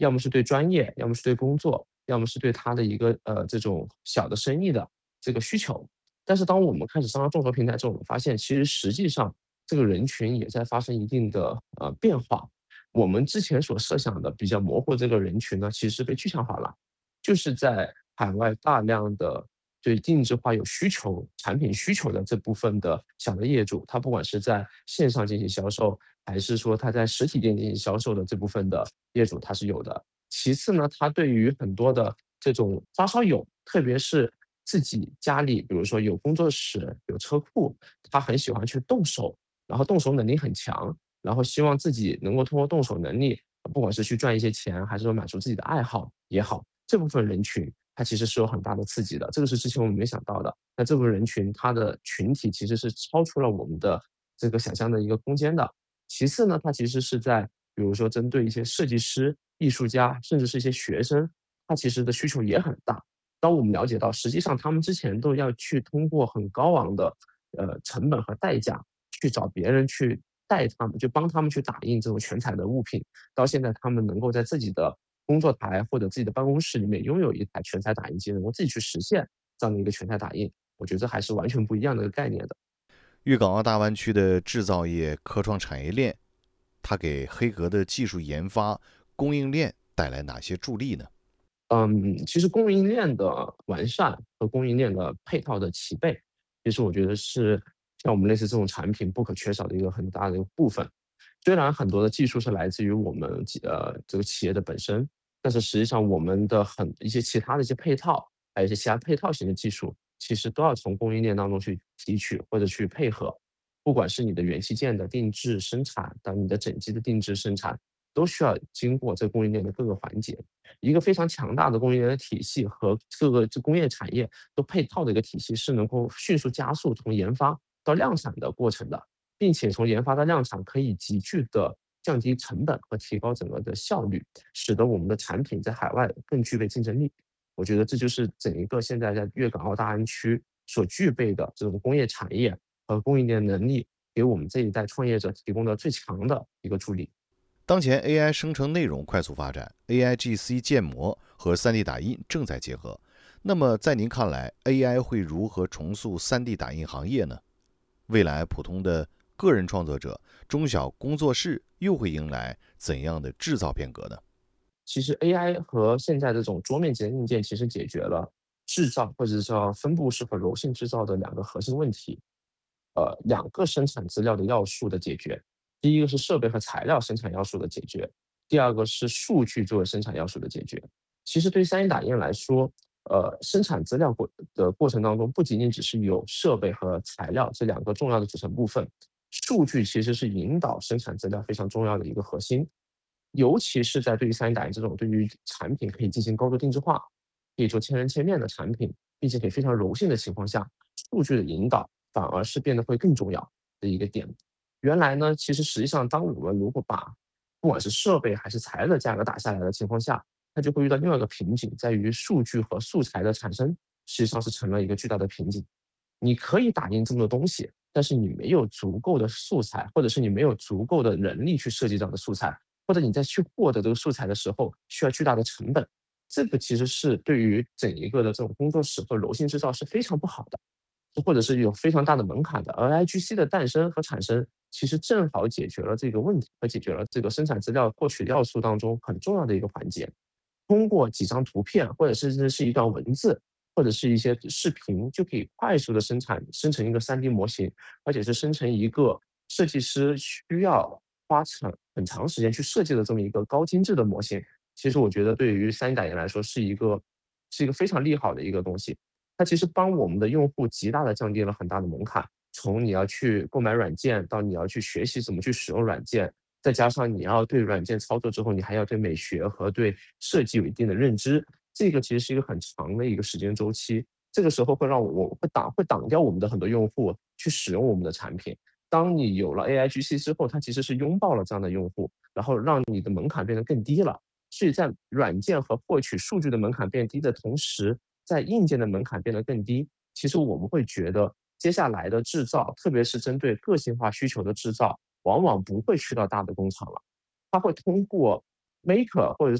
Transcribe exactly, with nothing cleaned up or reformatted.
要么是对专业，要么是对工作，要么是对他的一个呃这种小的生意的这个需求。但是当我们开始上了众筹平台之后，我们发现其实实际上这个人群也在发生一定的呃变化。我们之前所设想的比较模糊的这个人群呢，其实被具象化了，就是在海外大量的对定制化有需求、产品需求的这部分的小的业主，他不管是在线上进行销售，还是说他在实体店进行销售的这部分的业主，他是有的。其次呢，他对于很多的这种发烧友，特别是自己家里，比如说有工作室、有车库，他很喜欢去动手，然后动手能力很强，然后希望自己能够通过动手能力，不管是去赚一些钱，还是说满足自己的爱好也好，这部分人群它其实是有很大的刺激的，这个是之前我们没想到的。那这部分人群，它的群体其实是超出了我们的这个想象的一个空间的。其次呢，它其实是在比如说针对一些设计师、艺术家，甚至是一些学生，他其实的需求也很大。当我们了解到，实际上他们之前都要去通过很高昂的呃成本和代价，去找别人去带他们，就帮他们去打印这种全彩的物品，到现在他们能够在自己的工作台或者自己的办公室里面拥有一台全彩打印机，能够自己去实现这样的一个全彩打印，我觉得这还是完全不一样的一个概念的。 粤港澳大湾区的制造业科创产业链，它给黑格的技术研发、供应链带来哪些助力呢？ 嗯，其实供应链的完善和供应链的配套的齐备，其实我觉得是像我们类似这种产品不可缺少的一个很大的一个部分。虽然很多的技术是来自于我们企呃这个企业的本身，但是实际上我们的很一些其他的一些配套，还有一些其他配套型的技术，其实都要从供应链当中去提取或者去配合。不管是你的元器件的定制生产，到你的整机的定制生产，都需要经过这供应链的各个环节。一个非常强大的供应链的体系和各个这工业产业都配套的一个体系，是能够迅速加速从研发到量产的过程的，并且从研发到量产可以急剧的降低成本和提高整个的效率，使得我们的产品在海外更具备竞争力。我觉得这就是整一个现在在粤港澳大湾区所具备的这种工业产业和供应链能力，给我们这一代创业者提供的最强的一个助力。 当前 A I 生成内容快速发展，A I G C 建模和 三 D 打印正在结合。那么，在您看来，A I 会如何重塑 三 D 打印行业呢？未来普通的个人创作者、中小工作室又会迎来怎样的制造变革呢？ 其实 A I 和现在这种桌面级的硬件其实解决了制造或者叫分布式和柔性制造的两个核心问题。呃，两个生产资料的要素的解决，第一个是设备和材料生产要素的解决，第二个是数据作为生产要素的解决。其实对于 三 D 打印来说，呃，生产资料过的过程当中，不仅仅只是有设备和材料这两个重要的组成部分，数据其实是引导生产资料非常重要的一个核心。尤其是在对于 三 D 打印这种对于产品可以进行高度定制化，可以做千人千面的产品，并且可以非常柔性的情况下，数据的引导反而是变得会更重要的一个点。原来呢，其实实际上当我们如果把不管是设备还是材料的价格打下来的情况下，它就会遇到另外一个瓶颈，在于数据和素材的产生，实际上是成了一个巨大的瓶颈。你可以打印这么多东西，但是你没有足够的素材，或者是你没有足够的人力去设计这样的素材，或者你在去获得这个素材的时候需要巨大的成本，这个其实是对于整一个的这种工作室和柔性制造是非常不好的，或者是有非常大的门槛的。而 I G C 的诞生和产生，其实正好解决了这个问题，和解决了这个生产资料获取要素当中很重要的一个环节。通过几张图片，或者甚至是一段文字，或者是一些视频，就可以快速的生产生成一个 三 D 模型，而且是生成一个设计师需要花长很长时间去设计的这么一个高精致的模型。其实我觉得对于 三 D 打印来说是一个是一个非常利好的一个东西。它其实帮我们的用户极大的降低了很大的门槛，从你要去购买软件到你要去学习怎么去使用软件，再加上你要对软件操作之后，你还要对美学和对设计有一定的认知，这个其实是一个很长的一个时间周期。这个时候会让我会挡会挡掉我们的很多用户去使用我们的产品。当你有了 A I G C 之后，它其实是拥抱了这样的用户，然后让你的门槛变得更低了。所以在软件和获取数据的门槛变低的同时，在硬件的门槛变得更低，其实我们会觉得接下来的制造，特别是针对个性化需求的制造，往往不会去到大的工厂了，它会通过 maker 或者